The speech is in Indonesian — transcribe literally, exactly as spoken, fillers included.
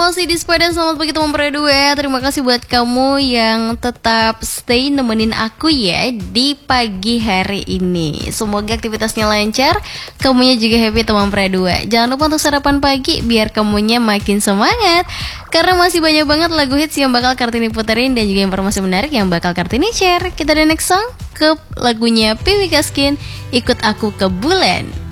masih di Sepeda. Selamat pagi teman Pre dua. Terima kasih buat kamu yang tetap stay nemenin aku ya di pagi hari ini. Semoga aktivitasnya lancar, kamunya juga happy teman Pre dua. Jangan lupa untuk sarapan pagi biar kamunya makin semangat, karena masih banyak banget lagu hits yang bakal Kartini puterin dan juga informasi menarik yang bakal Kartini share. Kita ada next song ke lagunya Piwi Gaskin, Ikut Aku ke Bulan.